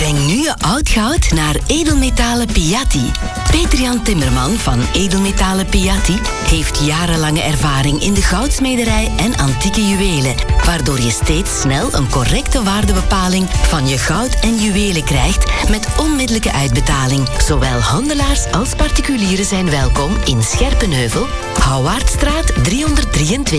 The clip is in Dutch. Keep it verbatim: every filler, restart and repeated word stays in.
Breng nu je oud goud naar Edelmetalen Piatti. Peter-Jan Timmerman van Edelmetalen Piatti heeft jarenlange ervaring in de goudsmederij en antieke juwelen, waardoor je steeds snel een correcte waardebepaling van je goud en juwelen krijgt met onmiddellijke uitbetaling. Zowel handelaars als particulieren zijn welkom in Scherpenheuvel, Houwaardstraat driehonderddrieëntwintig.